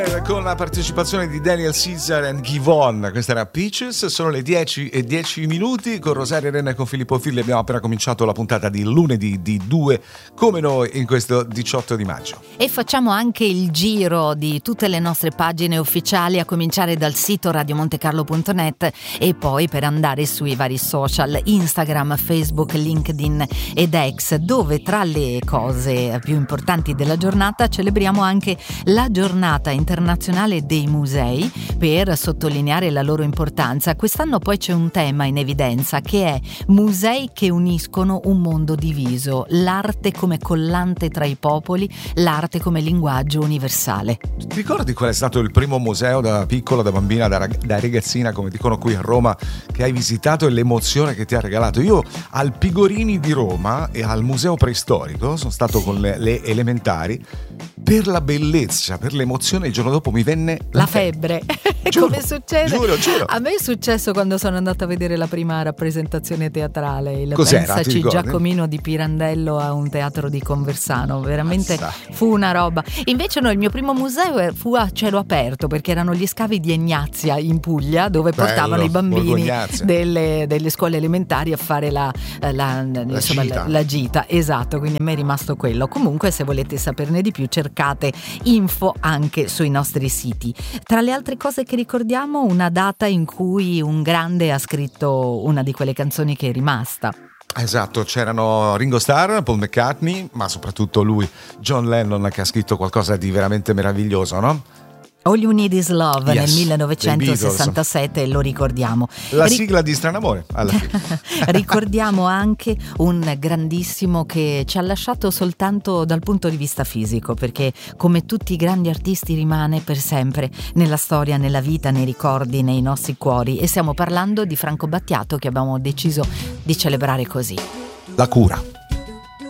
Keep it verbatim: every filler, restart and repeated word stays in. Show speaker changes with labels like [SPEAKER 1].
[SPEAKER 1] Con la partecipazione di Daniel Caesar e Givon, questa era Peaches. Sono le dieci e dieci minuti. Con Rosaria Renna e con Filippo Filli abbiamo appena cominciato la puntata di lunedì di due come noi in questo diciotto di maggio.
[SPEAKER 2] E facciamo anche il giro di tutte le nostre pagine ufficiali, a cominciare dal sito radiomontecarlo punto net e poi per andare sui vari social Instagram, Facebook, LinkedIn ed X, dove tra le cose più importanti della giornata celebriamo anche la giornata internazionale dei musei per sottolineare la loro importanza. Quest'anno poi c'è un tema in evidenza che è musei che uniscono un mondo diviso, l'arte come collante tra i popoli, l'arte come linguaggio universale.
[SPEAKER 1] Ti ricordi qual è stato il primo museo da piccola, da bambina, da, rag- da ragazzina, come dicono qui a Roma, che hai visitato e l'emozione che ti ha regalato? Io al Pigorini di Roma e al Museo Preistorico sono stato con le, le elementari. Per la bellezza, per l'emozione, il giorno dopo mi venne la,
[SPEAKER 2] la febbre.
[SPEAKER 1] Giuro,
[SPEAKER 2] Come succede?
[SPEAKER 1] Giuro, giuro.
[SPEAKER 2] A me è successo quando sono andata a vedere la prima rappresentazione teatrale, il
[SPEAKER 1] Cos'era,
[SPEAKER 2] Pensaci Giacomino di Pirandello a un teatro di Conversano. Veramente
[SPEAKER 1] Mazza.
[SPEAKER 2] Fu una roba. Invece no, il mio primo museo fu a cielo aperto, perché erano gli scavi di Egnazia in Puglia, dove
[SPEAKER 1] Bello,
[SPEAKER 2] portavano i bambini
[SPEAKER 1] Borgognazia.
[SPEAKER 2] delle, delle scuole elementari a fare la, la, la, insomma,
[SPEAKER 1] gita.
[SPEAKER 2] la, la gita. Esatto, quindi a me è rimasto quello. Comunque, se volete saperne di più, cercate info anche sui nostri siti. Tra le altre cose che ricordiamo, una data in cui un grande ha scritto una di quelle canzoni che è rimasta.
[SPEAKER 1] Esatto, c'erano Ringo Starr, Paul McCartney, ma soprattutto lui, John Lennon, che ha scritto qualcosa di veramente meraviglioso, no?
[SPEAKER 2] All You Need Is Love,
[SPEAKER 1] Yes,
[SPEAKER 2] nel millenovecentosessantasette, lo ricordiamo.
[SPEAKER 1] La
[SPEAKER 2] Ri-
[SPEAKER 1] sigla di Stranamore, alla fine.
[SPEAKER 2] Ricordiamo anche un grandissimo che ci ha lasciato soltanto dal punto di vista fisico, perché come tutti i grandi artisti rimane per sempre nella storia, nella vita, nei ricordi, nei nostri cuori, e stiamo parlando di Franco Battiato, che abbiamo deciso di celebrare così.
[SPEAKER 1] La cura.